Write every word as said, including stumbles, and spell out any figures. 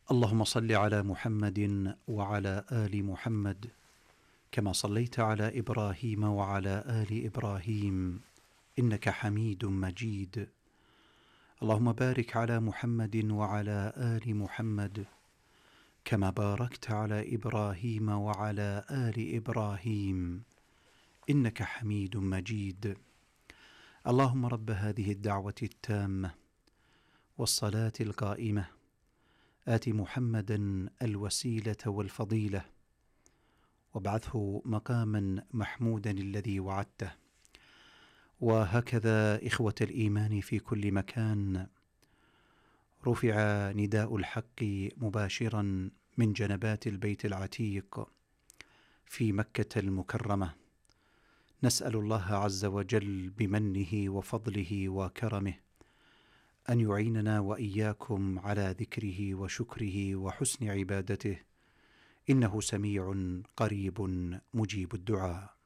اللهم صل على محمد وعلى آل محمد كما صليت على إبراهيم وعلى آل إبراهيم إنك حميد مجيد. اللهم بارك على محمد وعلى آل محمد كما باركت على إبراهيم وعلى آل إبراهيم إنك حميد مجيد. اللهم رب هذه الدعوة التامة والصلاة القائمة آت محمدا الوسيلة والفضيلة وابعثه مقاما محمودا الذي وعدته. وهكذا إخوة الإيمان في كل مكان رفع نداء الحق مباشرا من جنبات البيت العتيق في مكة المكرمة. نسأل الله عز وجل بمنه وفضله وكرمه أن يعيننا وإياكم على ذكره وشكره وحسن عبادته، إنه سميع قريب مجيب الدعاء.